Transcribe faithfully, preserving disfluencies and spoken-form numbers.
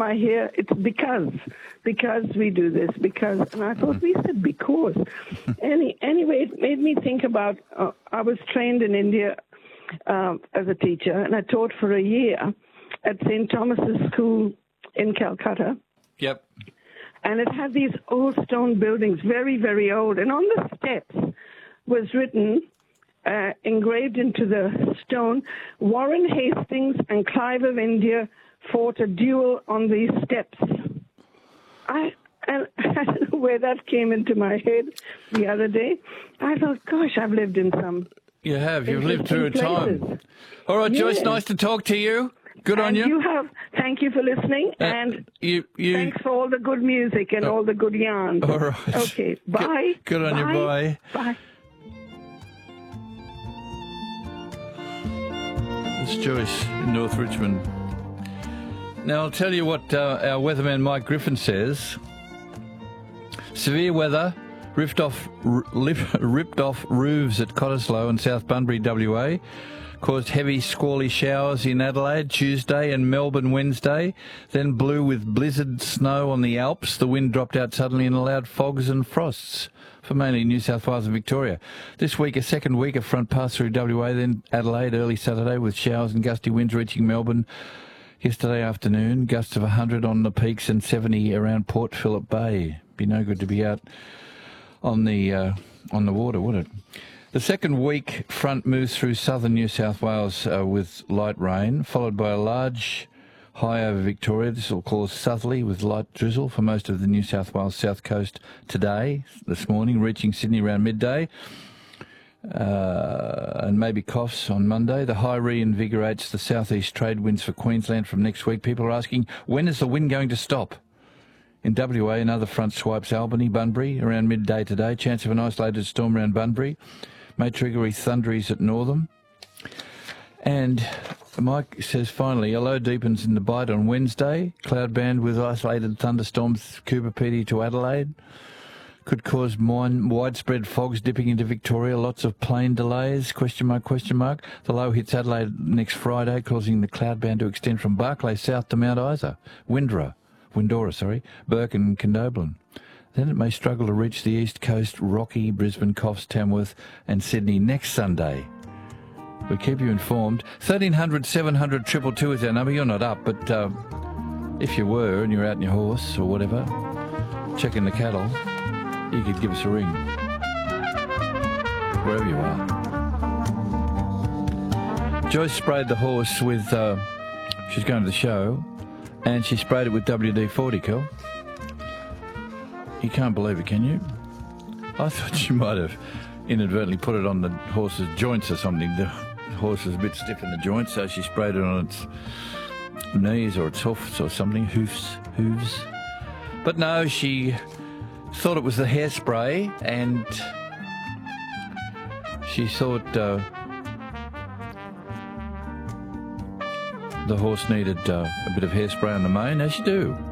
my hair, it's because, because we do this, because, and I thought we said because. Any, anyway, it made me think about, uh, I was trained in India uh, as a teacher, and I taught for a year at Saint Thomas's School in Calcutta. Yep. And it had these old stone buildings, very, very old. And on the steps was written, uh, engraved into the stone, Warren Hastings and Clive of India fought a duel on these steps. I, and I don't know where that came into my head the other day. I thought, gosh, I've lived in some... You have. You've lived through a time. Places. All right, Joyce, Yes. nice to talk to you. Good on And you. you have, thank you for listening, Uh, and you, you, thanks for all the good music and Oh. all the good yarns. All right. Okay, bye. Good, good on you, bye. Bye. It's Joyce in North Richmond. Now, I'll tell you what uh, our weatherman Mike Griffin says. Severe weather, ripped off, r- lip, ripped off roofs at Cottesloe and South Bunbury, W A. Caused heavy squally showers in Adelaide Tuesday and Melbourne Wednesday. Then blew with blizzard snow on the Alps. The wind dropped out suddenly and allowed fogs and frosts for mainly New South Wales and Victoria. This week, a second week of front passed through W A, then Adelaide early Saturday with showers and gusty winds reaching Melbourne yesterday afternoon. Gusts of one hundred on the peaks and seventy around Port Phillip Bay. Be no good to be out on the uh, on the water, would it? The second week front moves through southern New South Wales uh, with light rain, followed by a large high over Victoria. This will cause southerly with light drizzle for most of the New South Wales south coast today, this morning, reaching Sydney around midday. Uh, and maybe coughs on Monday. The high reinvigorates the southeast trade winds for Queensland from next week. People are asking, when is the wind going to stop? In W A, another front swipes Albany, Bunbury around midday today. Chance of an isolated storm around Bunbury. May trigger thunderies at Northam. And Mike says finally, a low deepens in the Bight on Wednesday. Cloud band with isolated thunderstorms, Cooper Pedy to Adelaide. Could cause mine, widespread fogs dipping into Victoria. Lots of plane delays, question mark, question mark. The low hits Adelaide next Friday, causing the cloud band to extend from Barclay south to Mount Isa, Windora, Windora, sorry, Burke and Condobolin. Then it may struggle to reach the east coast, Rocky, Brisbane, Coffs, Tamworth and Sydney next Sunday. We'll keep you informed. thirteen hundred, seven hundred, two two two is our number. You're not up, but uh, if you were and you're out on your horse or whatever, checking the cattle, you could give us a ring. Wherever you are. Joyce sprayed the horse with, uh, she's going to the show, and she sprayed it with W D forty, Kel. You can't believe it, can you? I thought she might have inadvertently put it on the horse's joints or something. The horse was a bit stiff in the joints, so she sprayed it on its knees or its hoofs or something. Hoofs, hooves. But no, she thought it was the hairspray, and she thought uh, the horse needed uh, a bit of hairspray on the mane, as you do.